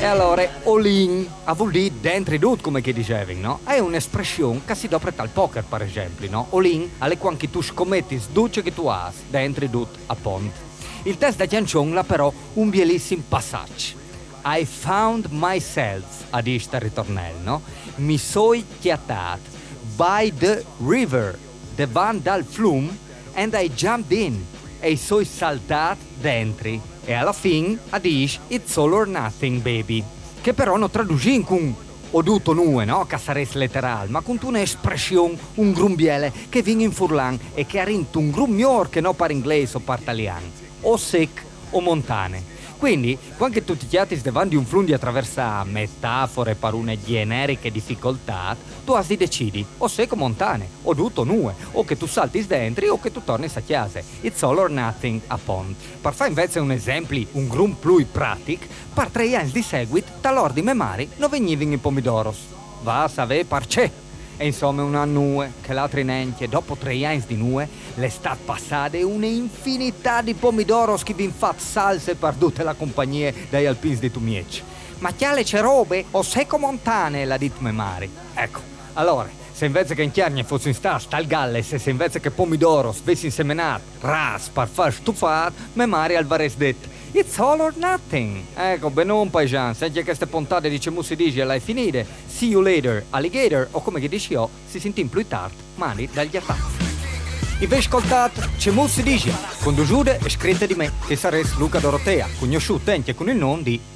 E allora, all-in, a vuol dire dentro tutto, come che dicevi, no? È un'espressione che si dopre al poker, per esempio, no? All-in, alle quando tu scommetti sduce che tu hai, dentro tutto, a ponte. Il test da canzone ha però un bellissimo passaggio. I found myself, a dire ritornello, no? Mi sono chiatato by the river, davanti dal fiume, and I jumped in, e sono saltato dentro. E alla fine a dice it's all or nothing baby, che però non traduci con oduto nue, no? Che sarebbe letterale, ma con un'espressione, un grumbiele che viene in furlan e che ha rinto un grummior che non parla inglese o parla italiano, o sec o montane. Quindi, quando tu ti chiati davanti a un flundi attraverso metafore per una generica difficoltà, tu hai di decidi, o secco montane, o tutto nue, o che tu salti dentro o che tu torni a chiesa. It's all or nothing a pont. Per fare invece un esempio, un grum più pratico, per 3 anni di seguito, talor di memari non venivano i pomidoros. Va a sapere per c'è. E insomma una nue che l'altra neanche dopo 3 anni di nue l'estate passata un'infinità di pomidoros che vi infat salse per tutta la compagnia dai alpins di Tumiec. Ma chiale c'è robe o secco montane la dit me mari. Ecco, allora, se invece che in chiarnia fosse in sta al galles e se invece che pomidoros vessi insemenat ras per far stufat, me mari alvarez det it's all or nothing. Ecco, benon paesan, senti che queste puntate di Cemu si dice alla finire, see you later, alligator, o come che dici io, si sentì più tardi, mani dagli attacchi. Invece ascoltate, Cemu si dice, condusciute e scritte di me, che saresti Luca Dorotea, conosciuto anche con il nome di